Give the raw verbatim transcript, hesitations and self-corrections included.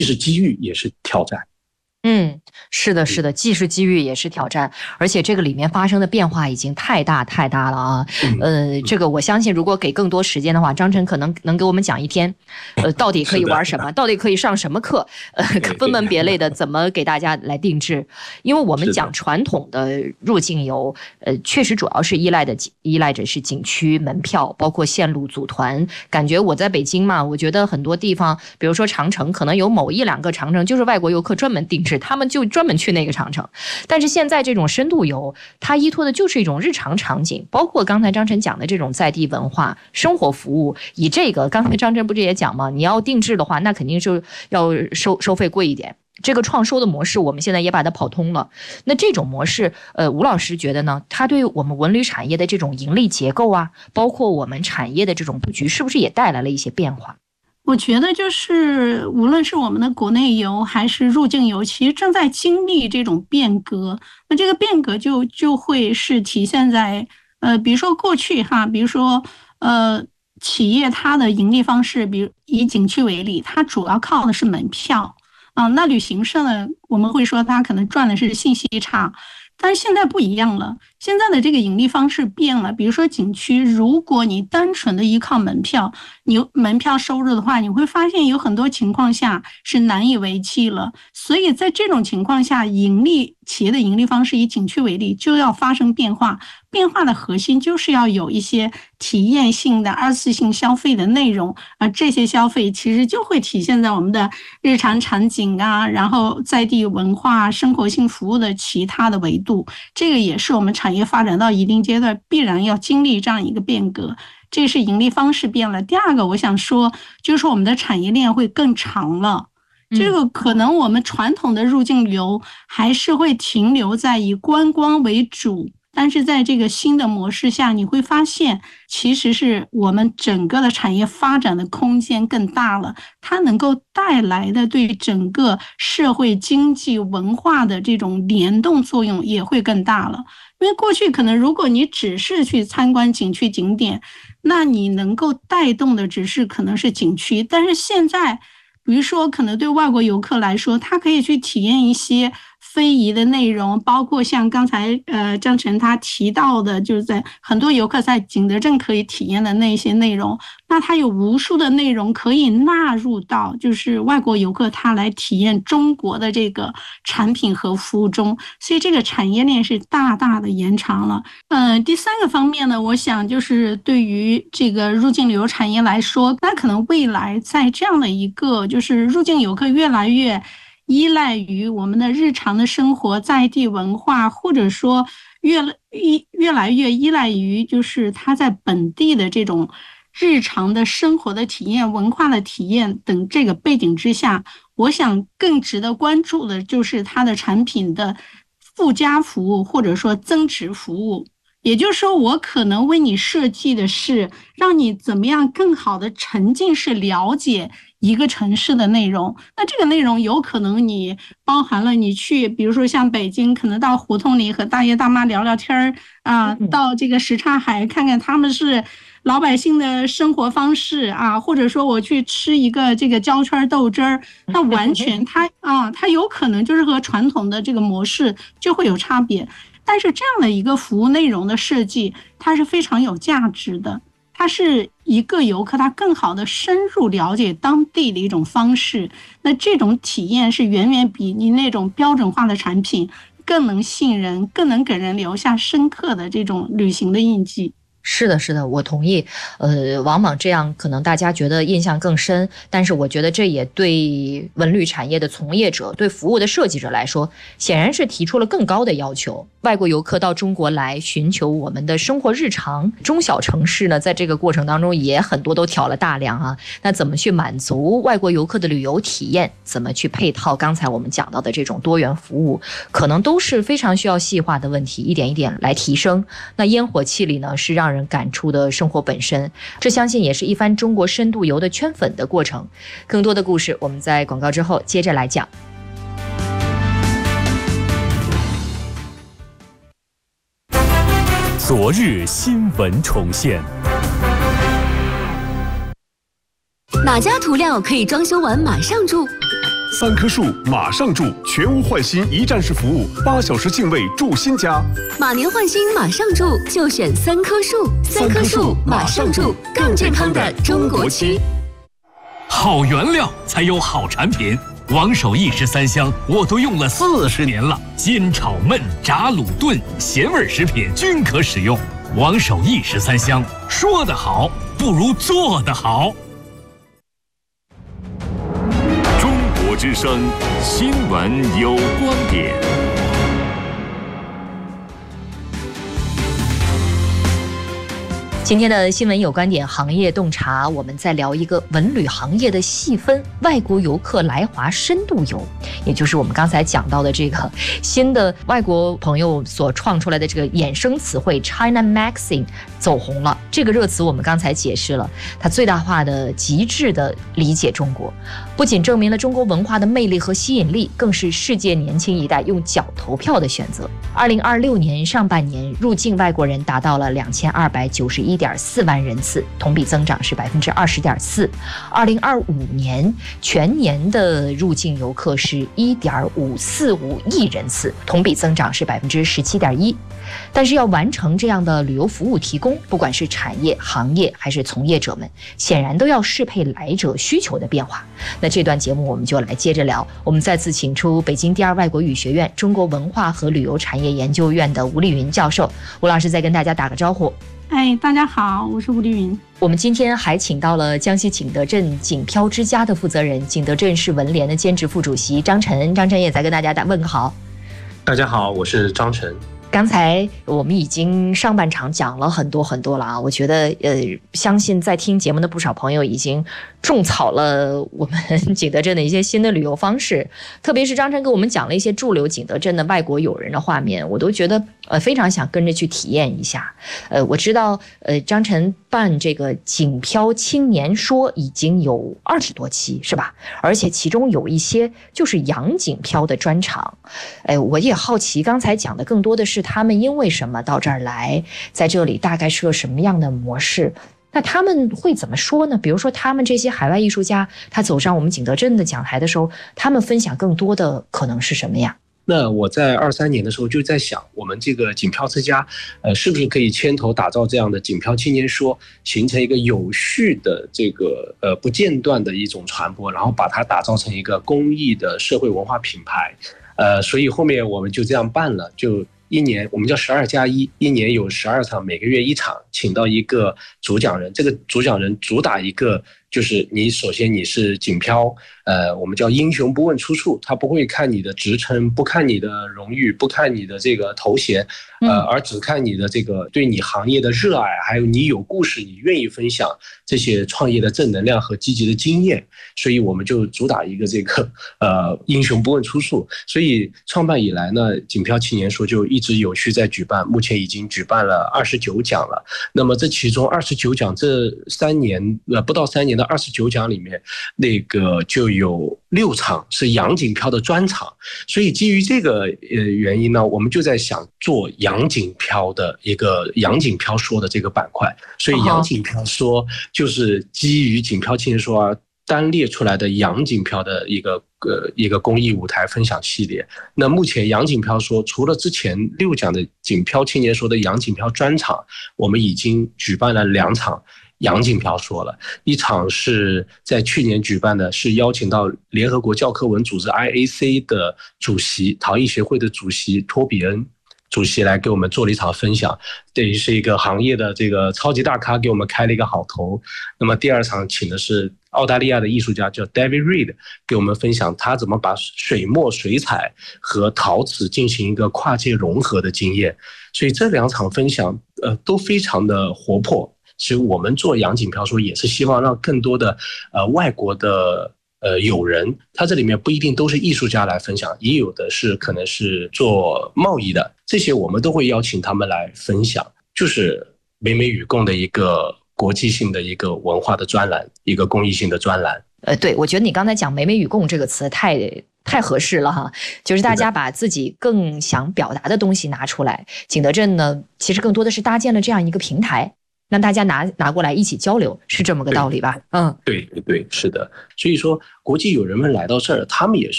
是机遇也是挑战。 嗯，是的，是的，既是机遇也是挑战，而且这个里面发生的变化已经太大太大了啊！呃，这个我相信，如果给更多时间的话，张晨可能能给我们讲一天，呃，到底可以玩什么，到底可以上什么课，呃，分门别类的怎么给大家来定制？因为我们讲传统的入境游，呃，确实主要是依赖的依赖着是景区门票，包括线路组团。感觉我在北京嘛，我觉得很多地方，比如说长城，可能有某一两个长城就是外国游客专门定制。他们就专门去那个长城，但是现在这种深度游，它依托的就是一种日常场景，包括刚才张晨讲的这种在地文化、生活服务。以这个，刚才张晨不是也讲吗？你要定制的话，那肯定是要收收费贵一点。这个创收的模式，我们现在也把它跑通了。那这种模式，呃，吴老师觉得呢？它对我们文旅产业的这种盈利结构啊，包括我们产业的这种布局，是不是也带来了一些变化？ 我觉得就是无论是我们的国内游还是入境游，其实正在经历这种变革。那这个变革就就会是体现在呃，比如说过去哈，比如说呃，企业它的盈利方式，比如以景区为例，它主要靠的是门票啊、呃。那旅行社呢，我们会说它可能赚的是信息差。但是现在不一样了，现在的这个盈利方式变了。比如说景区，如果你单纯的依靠门票，你门票收入的话，你会发现有很多情况下是难以为继了。所以在这种情况下，盈利企业的盈利方式以景区为例，就要发生变化。变化的核心就是要有一些体验性的二次性消费的内容，而这些消费其实就会体现在我们的日常场景啊，然后在地文化、生活性服务的其他的维度。这个也是我们产业发展到一定阶段必然要经历这样一个变革，这是盈利方式变了。第二个我想说，就是我们的产业链会更长了。这个可能我们传统的入境游还是会停留在以观光为主，但是在这个新的模式下，你会发现其实是我们整个的产业发展的空间更大了，它能够带来的对整个社会经济文化的这种联动作用也会更大了。因为过去可能如果你只是去参观景区景点，那你能够带动的只是可能是景区，但是现在比如说可能对外国游客来说，他可以去体验一些非遗的内容，包括像刚才呃张晨他提到的，就是在很多游客在景德镇可以体验的那些内容，那他有无数的内容可以纳入到就是外国游客他来体验中国的这个产品和服务中，所以这个产业链是大大的延长了。嗯、呃，第三个方面呢，我想就是对于这个入境旅游产业来说，那可能未来在这样的一个就是入境游客越来越依赖于我们的日常的生活在地文化，或者说越越越来越依赖于就是他在本地的这种日常的生活的体验、文化的体验等这个背景之下，我想更值得关注的就是它的产品的附加服务或者说增值服务。也就是说，我可能为你设计的是让你怎么样更好的沉浸式了解一个城市的内容。那这个内容有可能你包含了你去比如说像北京可能到胡同里和大爷大妈聊聊天啊，到这个什刹海看看他们是老百姓的生活方式啊，或者说我去吃一个这个焦圈豆汁儿，那完全它啊它有可能就是和传统的这个模式就会有差别。但是这样的一个服务内容的设计，它是非常有价值的，它是一个游客他更好的深入了解当地的一种方式，那这种体验是远远比你那种标准化的产品更能信任，更能给人留下深刻的这种旅行的印记。 是的，是的，我同意。呃，往往这样可能大家觉得印象更深，但是我觉得这也对文旅产业的从业者、对服务的设计者来说，显然是提出了更高的要求。外国游客到中国来寻求我们的生活日常，中小城市呢，在这个过程当中也很多都挑了大梁啊。那怎么去满足外国游客的旅游体验？怎么去配套刚才我们讲到的这种多元服务？可能都是非常需要细化的问题，一点一点来提升。那烟火气里呢，是让人感触的生活本身，这相信也是一番中国深度游的圈粉的过程。更多的故事我们在广告之后接着来讲。 昨日新闻重现。 哪家涂料可以装修完马上住？ 三棵树马上住，全屋换新一站式服务，八小时净位住新家。 马年换新马上住，就选三棵树。三棵树马上住，更健康的中国区。 好原料才有好产品。王守义十三香我都用了四十年了，煎炒焖炸卤炖咸味食品均可使用。王守义十三香，说得好不如做得好。 中国之声新闻有观点。 今天的新闻有观点行业洞察，我们在聊一个文旅行业的细分，外国游客来华深度游，也就是我们刚才讲到的这个新的外国朋友所创出来的这个衍生词汇 China Maxing 走红了。这个热词我们刚才解释了，它最大化的极致的理解中国，不仅证明了中国文化的魅力和吸引力，更是世界年轻一代用脚投票的选择。二零二六年上半年入境外国人达到了两千二百九十一点四万人次，同比增长是百分之二十点四。二零二五年全年的入境游客是一点五四五亿人次，同比增长是百分之十七点一。但是要完成这样的旅游服务提供，不管是产业、行业还是从业者们，显然都要适配来者需求的变化。那这段节目我们就来接着聊。我们再次请出北京第二外国语学院中国文化和旅游产业研究院的吴丽云教授。吴老师再跟大家打个招呼。 哎，大家好，我是吴丽云。 我们今天还请到了江西景德镇景漂之家的负责人，景德镇市文联的兼职副主席张晨。张晨也在跟大家打问个好。 大家好，我是张晨。 刚才我们已经上半场讲了很多很多了啊，我觉得呃，相信在听节目的不少朋友已经种草了我们景德镇的一些新的旅游方式，特别是张晨给我们讲了一些驻留景德镇的外国友人的画面，我都觉得呃非常想跟着去体验一下。呃，我知道呃张晨办这个景漂青年说已经有二十多期是吧？而且其中有一些就是洋景漂的专场。哎，我也好奇，刚才讲的更多的是他们因为什么到这儿来，在这里大概是个什么样的模式。那他们会怎么说呢？比如说他们这些海外艺术家，他走上我们景德镇的讲台的时候，他们分享更多的可能是什么呀？ 那我在二三年的时候就在想，我们这个景漂之家，呃，是不是可以牵头打造这样的景漂青年说，形成一个有序的这个呃不间断的一种传播，然后把它打造成一个公益的社会文化品牌。呃，所以后面我们就这样办了，就一年我们叫十二加一，一年有十二场，每个月一场，请到一个主讲人，这个主讲人主打一个。就是你首先你是景漂，呃，我们叫英雄不问出处，他不会看你的职称，不看你的荣誉，不看你的这个头衔，呃，而只看你的这个对你行业的热爱，还有你有故事，你愿意分享这些创业的正能量和积极的经验。所以我们就主打一个这个呃英雄不问出处。所以创办以来呢，景漂青年说就一直有序在举办，目前已经举办了二十九讲了。那么这其中二十九讲这三年呃不到三年的二十九讲里面，那个就有六场是洋景漂的专场，所以基于这个呃原因呢，我们就在想做洋景漂的一个洋景漂说的这个板块，所以洋景漂说就是基于景漂青年说啊单列出来的洋景漂的一个呃一个公益舞台分享系列。那目前洋景漂说除了之前六讲的景漂青年说的洋景漂专场，我们已经举办了两场洋景漂说了，一场是在去年举办的，是邀请到联合国教科文组织 I A C 的主席、陶艺协会的主席托比恩主席来给我们做了一场分享，等于是一个行业的这个超级大咖给我们开了一个好头。那么第二场请的是澳大利亚的艺术家叫 David Reed 给我们分享他怎么把水墨水彩和陶瓷进行一个跨界融合的经验。所以这两场分享呃都非常的活泼。其实我们做洋景漂说也是希望让更多的呃外国的呃友人，他这里面不一定都是艺术家来分享，也有的是可能是做贸易的，这些我们都会邀请他们来分享，就是美美与共的一个国际性的一个文化的专栏，一个公益性的专栏。 呃，对，我觉得你刚才讲美美与共这个词太太合适了哈，就是大家把自己更想表达的东西拿出来。景德镇呢，其实更多的是搭建了这样一个平台。 让大家拿拿过来一起交流，是这么个道理吧？嗯， 对对，是的。所以说，国际友人们来到这儿，他们也是。